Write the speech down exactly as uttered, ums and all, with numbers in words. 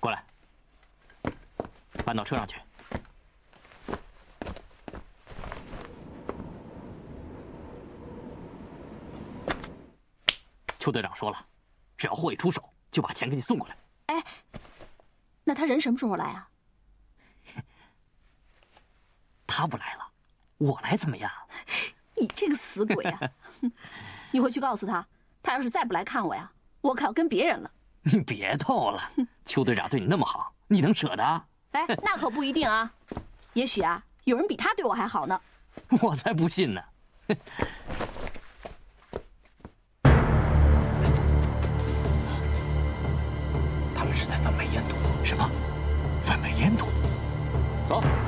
过来，搬到车上去。邱队长说了，只要货一出手，就把钱给你送过来。 哎，那他人什么时候来啊？ 他不来了，我来怎么样？ 你这个死鬼啊！你回去告诉他，他要是再不来看我呀，我可要跟别人了。 你别逗了，邱队长对你那么好，你能舍得？ 哎，那可不一定啊，也许啊，有人比他对我还好呢。 我才不信呢！他们是在贩卖烟土。什么？贩卖烟土？走。